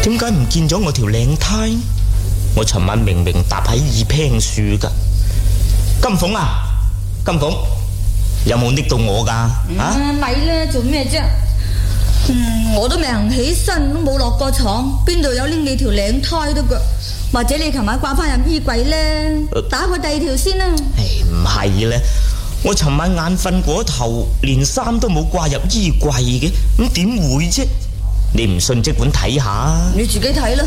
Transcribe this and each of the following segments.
點解唔見咗我條領呔？我尋晚明明搭喺二坪樹噶。金鳳啊，金鳳，有冇拎到我噶？ 咪啦，做咩啫？我都未行起身，都冇落過床，邊度有拎你條領呔得噶？或者你琴晚掛翻入衣櫃咧，打過第二條先啦。 唔係咧，我尋晚眼瞓過頭，連衫都冇掛入衣櫃嘅，咁點會啫？你唔信即管睇下。 你自己睇啦。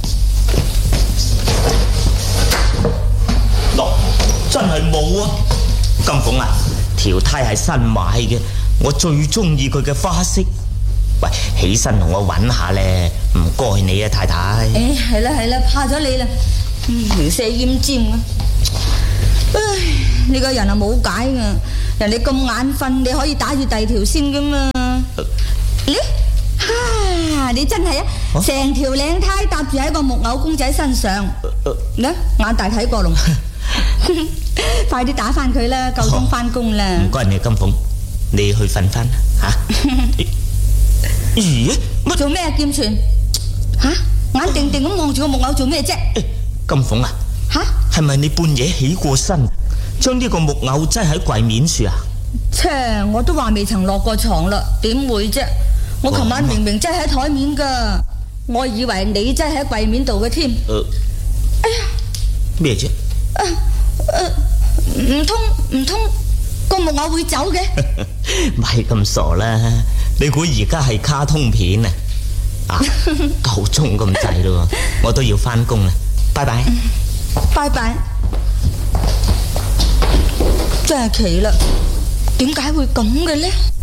落，真係冇啊！金鳳啊，條呔係新買嘅，我最中意佢嘅花色。喂，起身同我揾下咧，唔該你啊，太太。 係啦，怕咗你啦，條蛇奄尖啊！唉，你個人啊冇解噶，人哋咁眼瞓，你可以打住第二條先噶嘛？你真係成條領呔搭住喺個木偶公仔身上，眼大睇過龍，快啲打翻佢啦，夠鐘翻工啦！ 唔該你金鳳，你去瞓翻吓。咦？乜做咩啊？劍傳眼定定咁望住個木偶做咩啫？ 金鳳啊，係咪你半夜起過身，將呢個木偶擠喺櫃面處啊？ 切，我都話未曾落過床啦，點會啫？我琴晚明明擠喺台面噶，我以為你擠喺櫃面度嘅添。哎呀， 咩啫？ 唔通個木偶會走嘅？ 唔係咁傻啦！你估而家係卡通片啊？夠鐘咁滯咯，我都要翻工啦，拜拜。 拜拜。真係奇啦，點解會咁嘅呢？